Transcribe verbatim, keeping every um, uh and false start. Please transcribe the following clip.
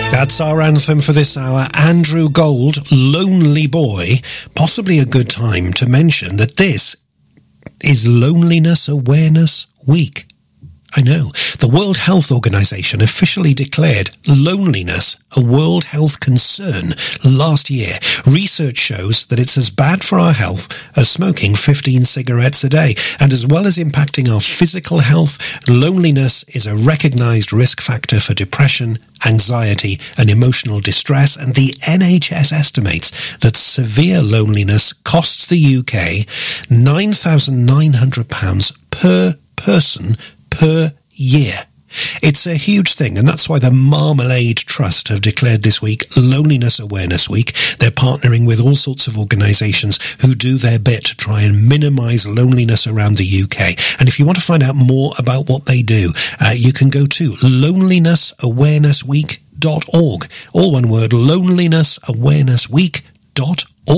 That's our anthem for this hour. Andrew Gold, Lonely Boy. Possibly a good time to mention that this is Loneliness Awareness Week. I know. The World Health Organization officially declared loneliness a World Health concern last year. Research shows that it's as bad for our health as smoking fifteen cigarettes a day. And as well as impacting our physical health, loneliness is a recognized risk factor for depression, anxiety, and emotional distress. And the N H S estimates that severe loneliness costs the U K nine thousand nine hundred pounds per person per year. It's a huge thing, and that's why the Marmalade Trust have declared this week Loneliness Awareness Week. They're partnering with all sorts of organisations who do their bit to try and minimise loneliness around the U K. And if you want to find out more about what they do, uh, you can go to loneliness awareness week dot org. All one word, loneliness awareness week dot